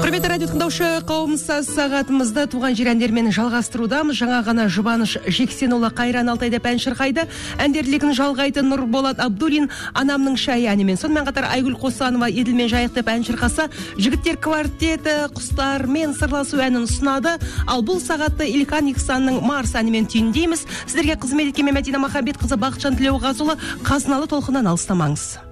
Құрметті радио тыңдаушы қауымса, сағатымызды туған жер әндермен жалғастырудамыз. Жаңа ғана Жұбаныш Жексенұлы Қайран Алтайда ән шырқайды. Әндерлігін жалғайды Нұрболат Абдуллин Анамның шайы әнімен. Сонымен қатар Айгүл Қосанова Еділмен жайықтап ән шырқаса, Жігіттер квартеті Құстармен сырласу әнін ұсынады. Ал бұл сағатты Ильхан Ихсанның Марс әнімен түйіндейміз. Сіздерге қызмет еткен Мәдина Махамбет қызы Бақытжан Тілеуғазұлы Қазыналы толқыннан алыстамаңыз.